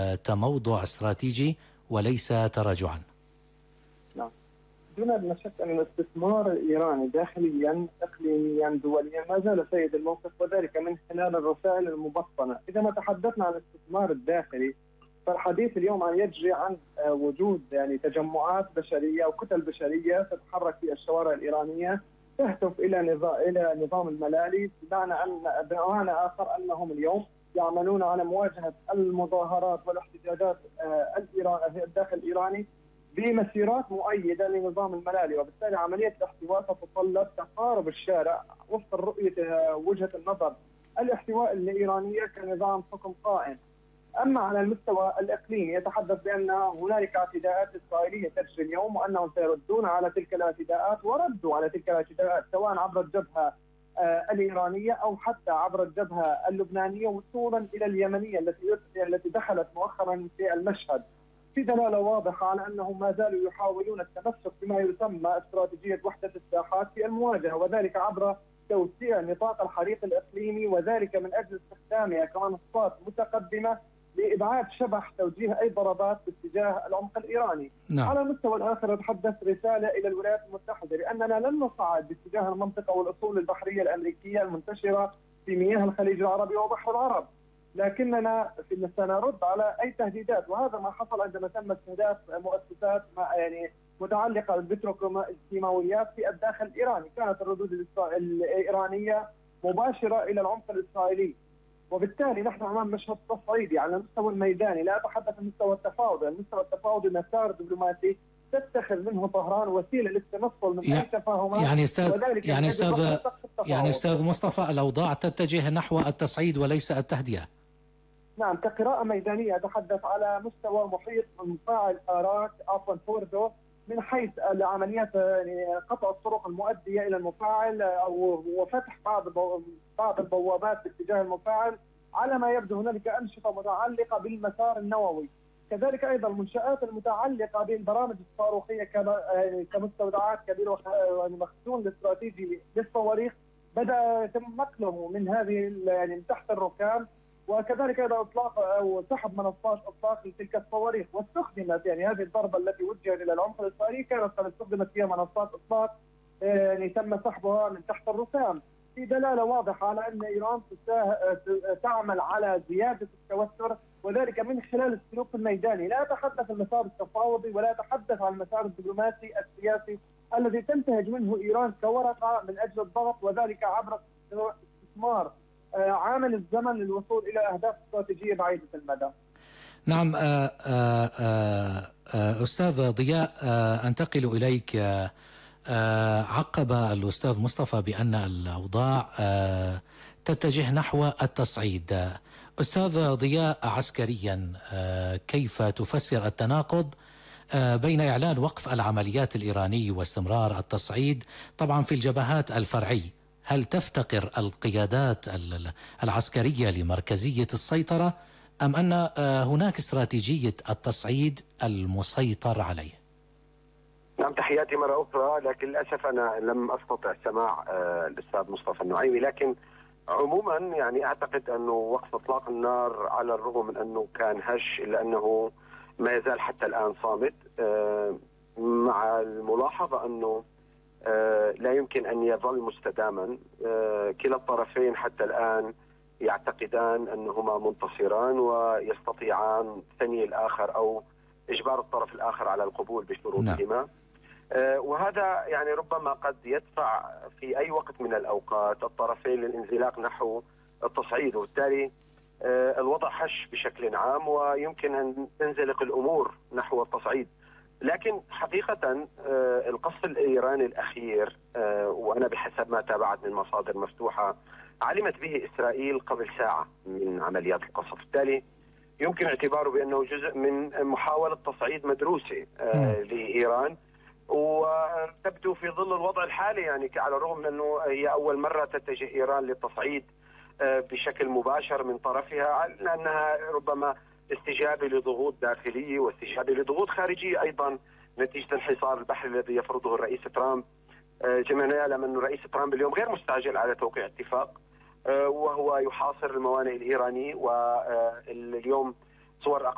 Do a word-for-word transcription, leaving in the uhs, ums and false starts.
تموضع استراتيجي وليس تراجعا. نعم، دون لا شك أن الاستثمار الإيراني داخليا إقليميا دوليا ما زال سيد الموقف، وذلك من خلال الرسائل المبطنة. إذا ما تحدثنا عن الاستثمار الداخلي فالحديث اليوم عن يجري عن وجود يعني تجمعات بشرية وكتل بشرية تتحرك في الشوارع الإيرانية تهدف إلى نظام إلى نظام الملالي، بمعنى أن بمعنى آخر أنهم اليوم يعملون على مواجهة المظاهرات والاحتجاجات الداخل الإيراني بمسيرات مؤيدة لنظام الملالي، وبالتالي عملية الاحتواء تتطلب تقارب الشارع وفق رؤية وجهة النظر الاحتواء الإيرانية كنظام حكم قائم. أما على المستوى الإقليمي يتحدث بأن هنالك اعتداءات إسرائيلية تجري اليوم وأنهم سيردون على تلك الاعتداءات، وردوا على تلك الاعتداءات سواء عبر الجبهة الإيرانية أو حتى عبر الجبهة اللبنانية وصولا إلى اليمنية التي التي دخلت مؤخرا في المشهد، في دلالة واضحة على أنهم ما زالوا يحاولون التمسك بما يسمى استراتيجية وحدة الساحات في المواجهة، وذلك عبر توسيع نطاق الحريق الإقليمي، وذلك من أجل استخدامها كمنصات متقدمة لإبعاد شبح توجيه أي ضربات باتجاه العمق الإيراني. نعم. على المستوى الآخر أتحدث رسالة إلى الولايات المتحدة لأننا لن نصعد باتجاه المنطقة والأصول البحرية الأمريكية المنتشرة في مياه الخليج العربي وبحر العرب، لكننا سنرد على أي تهديدات، وهذا ما حصل عندما تم استهداف مؤسسات يعني متعلقة بالبتروكيماويات في الداخل الإيراني. كانت الردود الإيرانية مباشرة إلى العمق الإسرائيلي، وبالتالي نحن امام مشهد تصعيدي على المستوى الميداني. لا اتحدث عن المستوى التفاوضي، المستوى التفاوضي مسار دبلوماسي تتخذ منه طهران وسيله للتنصل من اي تفاهمات. يعني استاذ يعني استاذ يعني استاذ مصطفى الاوضاع تتجه نحو التصعيد وليس التهدئه. نعم، كقراءه ميدانيه اتحدث على مستوى محيط مفاعل اراك عفوا فوردو من حيث العمليات يعني قطع الطرق المؤديه الى المفاعل او وفتح بعض بعض البوابات باتجاه المفاعل. على ما يبدو هنالك انشطه متعلقه بالمسار النووي، كذلك ايضا المنشات المتعلقه بالبرامج الصاروخيه كمستودعات كبيره ومخزون الاستراتيجي للصواريخ بدا يتم نقله من هذه يعني من تحت الركام، وكذلك ايضا اطلاق او سحب منصات اطلاق لتلك الصواريخ. واستخدمت يعني هذه الضربه التي وجهت الى العمق الاسرائيلي كانت قد استخدمت فيها منصات اطلاق يعني تم سحبها من تحت الركام، في دلاله واضحه على ان ايران تعمل على زياده التوتر، وذلك من خلال السلوك الميداني. لا اتحدث عن المسار التفاوضي ولا اتحدث عن المسار الدبلوماسي السياسي الذي تنتهج منه ايران كورقه من اجل الضغط، وذلك عبر استثمار عامل الزمن للوصول الى اهداف استراتيجيه بعيده المدى. نعم. آآ آآ استاذ ضياء، انتقل اليك. عقب الأستاذ مصطفى بأن الأوضاع تتجه نحو التصعيد. أستاذ ضياء، عسكريا كيف تفسر التناقض بين إعلان وقف العمليات الإيراني واستمرار التصعيد طبعا في الجبهات الفرعي؟ هل تفتقر القيادات العسكرية لمركزية السيطرة أم أن هناك استراتيجية التصعيد المسيطر عليه؟ نعم، تحياتي مرة أخرى، لكن للأسف أنا لم أستطع سماع الأستاذ مصطفى النعيمي. لكن عموما يعني أعتقد أنه وقف إطلاق النار على الرغم من أنه كان هش إلا أنه ما يزال حتى الآن صامت، مع الملاحظة أنه لا يمكن أن يظل مستداما. كلا الطرفين حتى الآن يعتقدان أنهما منتصران ويستطيعان ثني الآخر أو إجبار الطرف الآخر على القبول بشروطهما. آه وهذا يعني ربما قد يدفع في أي وقت من الأوقات الطرفين للانزلاق نحو التصعيد، وبالتالي آه الوضع هش بشكل عام ويمكن أن تنزلق الأمور نحو التصعيد. لكن حقيقة آه القصف الإيراني الأخير، آه وأنا بحسب ما تابعت من مصادر مفتوحة علمت به إسرائيل قبل ساعة من عمليات القصف، بالتالي يمكن اعتباره بأنه جزء من محاولة تصعيد مدروسة آه لإيران، وتبدو في ظل الوضع الحالي يعني على الرغم من أنه هي أول مرة تتجه إيران للتصعيد آه بشكل مباشر من طرفها، لأنها ربما استجابة لضغوط داخلية واستجابة لضغوط خارجية أيضا نتيجة الحصار البحري الذي يفرضه الرئيس ترامب. آه جميعنا يعلم أن الرئيس ترامب اليوم غير مستعجل على توقيع اتفاق، وهو يحاصر الموانئ الإيراني، واليوم صور